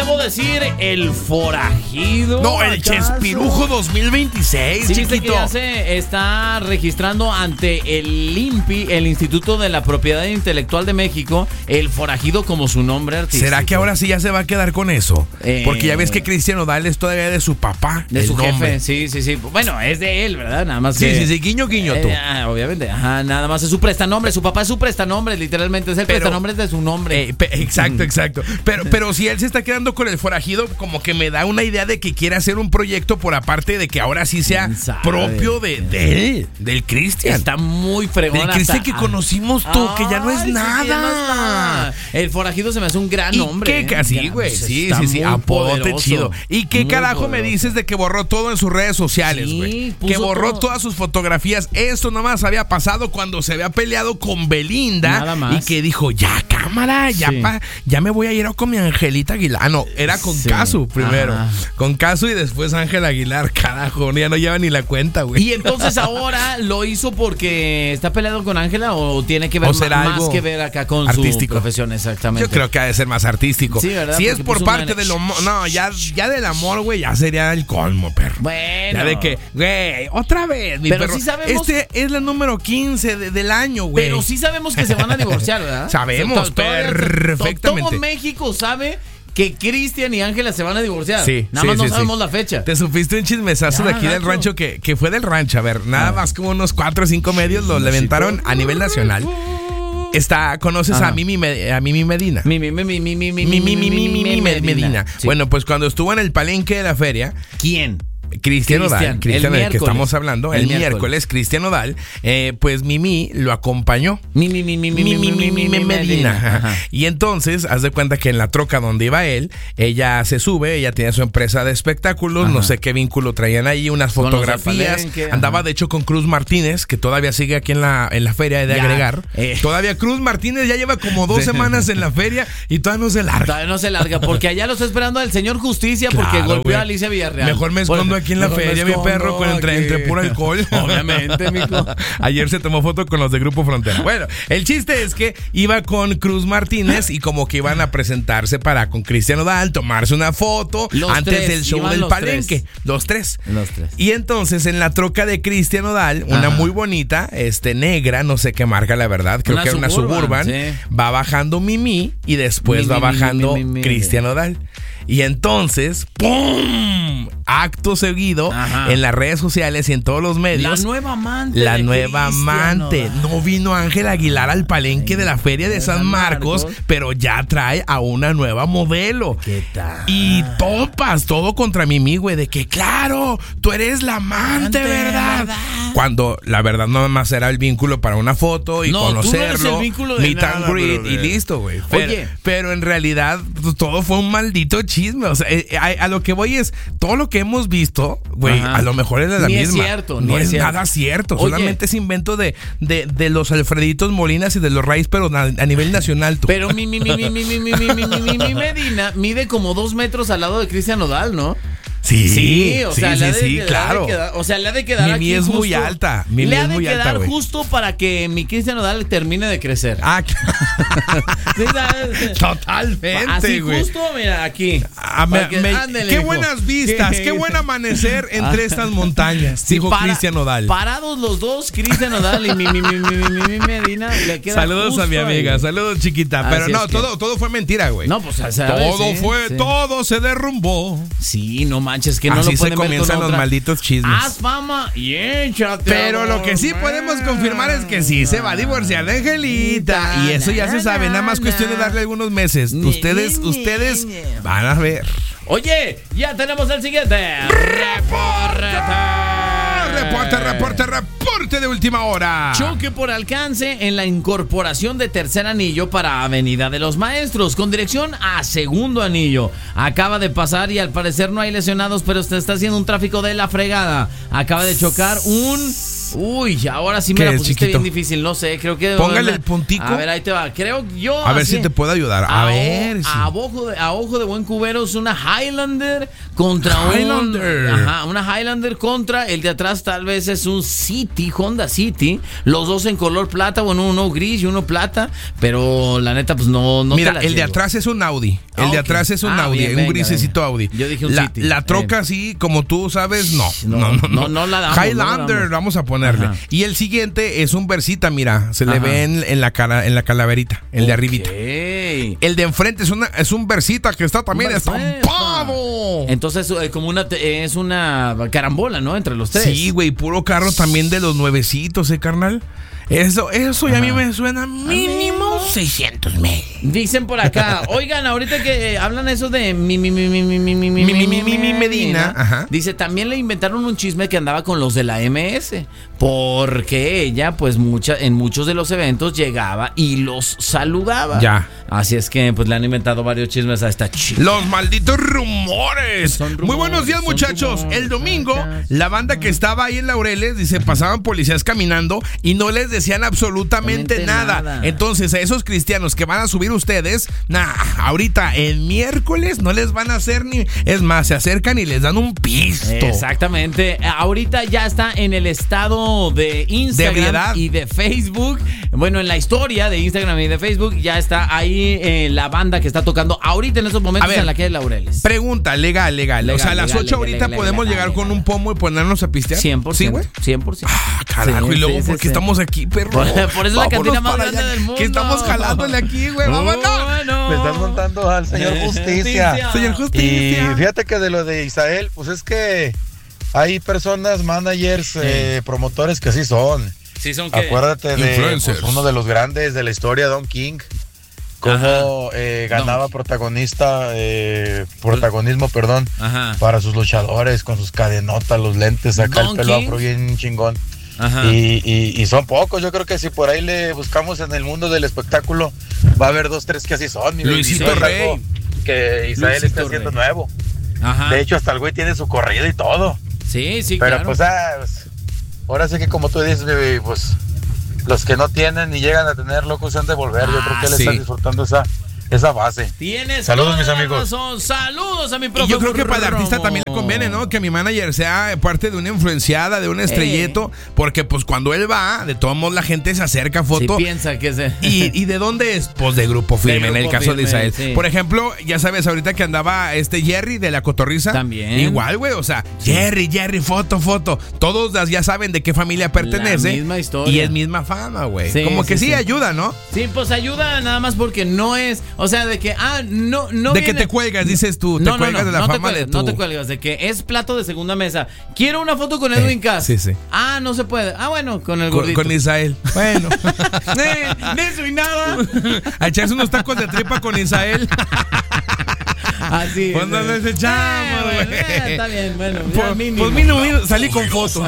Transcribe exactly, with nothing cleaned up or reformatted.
debo decir el forajido. No, el ¿acaso? Chespirujo dos mil veintiséis, Sí, chiquito. dice que ya se está registrando ante el I N P I, el Instituto de la Propiedad Intelectual de México, el forajido como su nombre artístico. ¿Será que ahora sí ya se va a quedar con eso? Eh, Porque ya ves que Cristian Nodal es todavía de su papá. De el su nombre. jefe, sí, sí, sí. Bueno, es de él, ¿verdad? Nada más Sí, que... sí, sí, guiño, guiño, tú. Eh, ah, obviamente, ajá, nada más es su prestanombre. Su papá es su prestanombre, literalmente. Es el Pero- prestanombre de su nombre. Eh, pe- exacto, exacto. Pero, pero si él se está quedando con el forajido, como que me da una idea de que quiere hacer un proyecto por aparte de que ahora sí sea ¿Quién sabe? propio de, de él, del Cristian. Está muy fregón. Del hasta- Cristian que conocimos tú, que ya no es Ay, sí, nada. que ya no es nada. El forajido se me hace un gran ¿Y nombre. qué, ¿eh? sí, Ya, güey, pues, sí, está sí, sí, muy apodote poderoso, chido. ¿Y qué muy carajo me poderoso. dices de que borró todo en sus redes sociales, Sí, güey? puso Que borró todo. todas sus fotografías. Esto nomás había pasado cuando se había peleado con Belinda. Nada más. Y que dijo, ya, cámara, ya, Sí. pa, ya me voy a ir con mi Angelita Aguilar. Ah, no, era con Sí. Casu primero. Ajá. Con Casu y después Ángel Aguilar. Carajo, ya no lleva ni la cuenta, güey. Y entonces ahora lo hizo porque está peleado con Ángela o tiene que ver O ma- será más algo que ver acá con artístico. su profesión, exactamente. Yo creo que ha de ser más artístico. Sí, ¿verdad? Si es Porque por puso parte una- de lo... mo- No, ya, ya del amor, güey, ya sería el colmo, perro. Bueno. Ya de que, güey, otra vez, mi Pero perro. sí sabemos- Este es la número quince de- del año, güey. Pero sí sabemos que se van a divorciar, ¿verdad? Sabemos, O sea, to- todavía- perfectamente. Todo México sabe que Cristian y Ángela se van a divorciar. Sí, Nada sí, más no sí, sabemos sí. la fecha. Te supiste un chismesazo Ya, de aquí del gacho. rancho que, que fue del rancho. A ver, nada A más como unos cuatro o cinco medios lo levantaron a nivel nacional. Está, ¿conoces Ajá. a Mimi, Me- a Mimi Medina? Mi, mi, mi, mi, mi, mi, mi, Mimi, Mimi, Mimi, Mimi Medina. Sí. Bueno, pues cuando estuvo en el palenque de la feria, ¿quién? Cristian Nodal, Cristian, Cristian el del que miércoles. estamos hablando, el, El miércoles, miércoles. Cristian Nodal, eh, pues Mimi lo acompañó. Mi, mi, mi, mi, mi, mi, mi, mi, mi, mi, Medina. Ajá. Y entonces, haz de cuenta que en la troca donde iba él, ella se sube, ella tiene su empresa de espectáculos, Ajá. no sé qué vínculo traían ahí, unas Con los del fotografías. palenque, ajá. Andaba de hecho con Cruz Martínez, que todavía sigue aquí en la, en la feria, he de Ya, agregar. eh. Todavía Cruz Martínez ya lleva como dos Sí. semanas en la feria y todavía no se larga. Todavía no se larga, porque allá lo está esperando el señor Justicia porque Claro, golpeó güey. a Alicia Villarreal. Mejor me escondo Bueno, aquí en la mejor me feria, mi escondo perro, con entre, aquí. entre puro alcohol. Obviamente, mijo. Ayer se tomó foto con los de Grupo Frontera. Bueno, el chiste es que iba con Cruz Martínez y como que iban a presentarse para con Cristian Nodal, tomarse una foto Los antes tres, del show iban del los palenque. tres. Los tres. Los tres. Y entonces en la troca de Cristian Nodal, una Ajá. muy bonita, este negra, no sé qué marca la verdad, creo Una que era una Suburban, Suburban, sí. va bajando Mimi y después Mi, va mi, mi, bajando mi, mi, mi, mi. Cristian Nodal. Y entonces, ¡pum! Acto seguido Ajá. en las redes sociales y en todos los medios. La nueva amante. La de nueva Cristian amante. Nodal. No vino Ángel Aguilar al palenque de la Feria de de San San Marcos, Marcos. pero ya trae a una nueva modelo. ¿Qué tal? Y topas todo contra Mimi, güey, de que claro, tú eres la amante, Amante, ¿verdad? ¿verdad? Cuando la verdad nada más era el vínculo para una foto y No, tú no eres conocerlo, el vínculo de meet and nada, greet brother. y listo, güey. Pero, Oye. pero en realidad pues, todo fue un maldito chisme. O sea, eh, a, a lo que voy es, todo lo que hemos visto, güey, Ajá. a lo mejor es de la Ni es misma. cierto, no ni es es cierto. nada cierto. Oye. Solamente es invento de, de, de los Alfreditos Molinas y de los Reyes, pero a, a nivel nacional. Tú. Pero mi, mi, mi, mi, mi, mi, mi, mi, mi, mi, mi Medina mide como dos metros al lado de Cristian Nodal, ¿no? Sí, Sí, o sea, sí, le ha sí, de- sí, le ha de claro. quedar- o sea, le ha de quedar Mimi aquí es muy justo- alta, Mimi le ha es de muy alta, quedar güey. justo para que mi Cristian Nodal termine de crecer. Ah, ¿Sí sabes? totalmente, Así güey. justo, mira, aquí. Ah, me- Para que- me- ándele, qué hijo. buenas vistas, qué buen amanecer entre estas montañas, Sí, dijo para- Cristian Nodal. Parados los dos, Cristian Nodal y mi, mi, mi, mi, mi, mi Medina, le queda Saludos a justo mi amiga, ahí. saludos chiquita. Pero Así no, es que- todo, todo fue mentira, güey. No, pues, ¿sabes? todo Sí, fue, sí. todo se derrumbó. Sí, no manches, que no Así lo se pueden ver con comienzan los otra. malditos chismes. Haz fama y échate. Pero a lo que sí dormir. podemos confirmar es que sí se va a divorciar de Angelita. Y eso ya se sabe, nada más cuestión de darle algunos meses. Ni, Ustedes, ni, ustedes ni. van a ver. Oye, ya tenemos el siguiente. Reporte. Reporte, reporte, reporte de última hora. Choque por alcance en la incorporación de tercer anillo para Avenida de los Maestros, con dirección a segundo anillo. Acaba de pasar y al parecer no hay lesionados, pero se está haciendo un tráfico de la fregada. Acaba de chocar un... Uy, ahora sí me ¿Qué la es, pusiste chiquito? bien difícil, no sé, creo que... Póngale el puntico. A ver, ahí te va, creo yo... A ver así, si te puedo ayudar. A, a ver. o- si- a, ojo de, a ojo de buen cubero es una Highlander contra Highlander. un... Ajá, una Highlander contra el de atrás tal vez es un City, Honda City. Los dos en color plata, bueno, uno gris y uno plata. Pero la neta, pues no, no Mira, te la el de llevo. atrás es un Audi. El Ah, de ok. atrás es un Ah, Audi, bien, un venga, grisecito venga. Audi. Yo dije un la, City. la troca, Eh. sí, como tú sabes, no. No, No, no, no. no, no la damos, Highlander, no la damos. vamos a ponerle. Ajá. Y el siguiente es un Versita, mira, se le Ajá. ve en, en la cara, en la calaverita, el de arribita. Ok. El de enfrente es una es un Versita que está también Un Versita. estampado. Entonces eh, como una te- es una carambola, ¿no? Entre los tres. Sí, güey, puro carro también de los nuevecitos, ¿eh, carnal? Eso, eso ya a mí me suena mínimo seiscientos mil. Dicen por acá, oigan, ahorita que eh, hablan eso de mi mi mi mi mi mi mi Mi, mi, mi, mi, mi Medina, ajá. dice, también le inventaron un chisme que andaba con los de la M S, porque ella, pues, mucha, en muchos de los eventos llegaba y los saludaba. Ya. Así es que, pues, le han inventado varios chismes a esta chica. Los malditos rumores. Son rumores, Muy buenos días, son muchachos. rumores. El domingo, la banda que estaba ahí en Laureles, dice, pasaban policías caminando y no les decían absolutamente Absolutamente nada. nada. Entonces, a esos cristianos que van a subir ustedes, nah, ahorita el miércoles no les van a hacer ni. Es más, se acercan y les dan un pisto. Exactamente. Ahorita ya está en el estado de Instagram De ebriedad. y de Facebook. Bueno, en la historia de Instagram y de Facebook ya está ahí eh, la banda que está tocando ahorita en esos momentos A ver, en la calle de Laureles. Pregunta, legal, legal. Legal, o sea, a las legal, ocho legal, ahorita legal, podemos legal, llegar legal. con un pomo y ponernos a pistear. cien por ¿Sí, ciento. güey? cien por ciento. Ah, carajo, Sí, y luego sí, sí, porque sí. estamos aquí, perro. Por- por eso es la Vámonos cantina más para grande allá, del mundo. que estamos jalándole aquí, güey. Vámonos. Bueno. Me estás montando al señor Eh, Justicia. Señor Y Justicia. fíjate que de lo de Isael, pues es que hay personas, managers, eh, promotores que sí son. Sí, son que. Acuérdate de Influencers. pues, uno de los grandes de la historia, Don King, cómo eh, ganaba Don- protagonista, eh, protagonismo, perdón, Ajá. para sus luchadores, con sus cadenotas, los lentes, acá Don el pelo King. afro bien chingón. Ajá. Y, y, y son pocos, yo creo que si por ahí le buscamos en el mundo del espectáculo, va a haber dos, tres que así son. mi baby. Luisito No es Rey. algo que Isael Luisito está haciendo Rey. nuevo. Ajá. De hecho, hasta el güey tiene su corrido y todo. Sí, sí, Pero claro. pues, ah, pues, ahora sí que como tú dices, mi baby, pues los que no tienen ni llegan a tener locos se han de volver. Yo Ah, creo que él sí. está disfrutando esa, esa base. Tienes Saludos, toda mis la amigos. razón. Saludos a mi Y profe. yo creo que para el artista Romo. también le conviene, ¿no? Que mi manager sea parte de una influenciada, de un estrelleto, porque pues cuando él va, de todos modos la gente se acerca a Si foto. piensa que se. ¿Y, ¿Y de dónde es? Pues de Grupo Firme, en el Grupo caso de Firme, Israel. sí. Por ejemplo, ya sabes, ahorita que andaba este Jerry de la Cotorriza. También. Igual, güey, o sea, Jerry, Jerry, foto, foto. Todos las- ya saben de qué familia pertenece. La misma historia. Y es misma fama, güey. Sí, Como que sí, sí, sí. ayuda, ¿no? Sí, pues ayuda nada más porque no es, o sea, de que, ah, no, no. de que viene- te cuelgas, dices tú. Te No, no, cuelgas no, de la no te fama cuelgas, de tu. no te cuelgas, de que es plato de segunda mesa. Quiero una foto con Edwin Eh, Cass. sí, sí. Ah, no se puede. Ah, bueno, con el Con, gordito. con Isael. Bueno. Eh, de eso y nada. A echarse unos tacos de tripa con Isael. Así. Pues no sí. les echamos, Eh, bueno, güey. eh, está bien, bueno. ya Pues, mínimo. pues mínimo, mínimo, salí con foto.